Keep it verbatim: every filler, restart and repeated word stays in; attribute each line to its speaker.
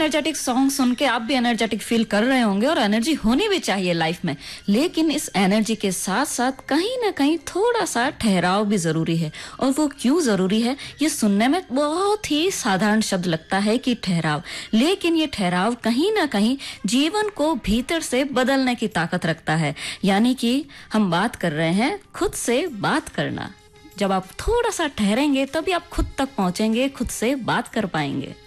Speaker 1: Energetic song सुन के आप भी एनर्जेटिक फील कर रहे होंगे और एनर्जी होनी भी चाहिए लाइफ में, लेकिन इस एनर्जी के साथ साथ कहीं ना कहीं थोड़ा सा ठहराव भी जरूरी है। और वो क्यों जरूरी है, ये सुनने में बहुत ही साधारण शब्द लगता है कि ठहराव, लेकिन ये ठहराव कहीं ना कहीं जीवन को भीतर से बदलने की ताकत रखता है। यानी कि हम बात कर रहे हैं खुद से बात करना। जब आप थोड़ा सा ठहरेंगे तभी आप खुद तक पहुंचेंगे, खुद से बात कर पाएंगे।